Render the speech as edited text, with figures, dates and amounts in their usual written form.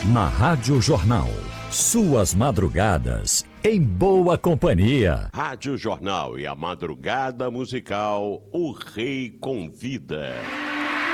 Na Rádio Jornal, suas madrugadas em boa companhia. Rádio Jornal e a madrugada musical, o Rei Convida.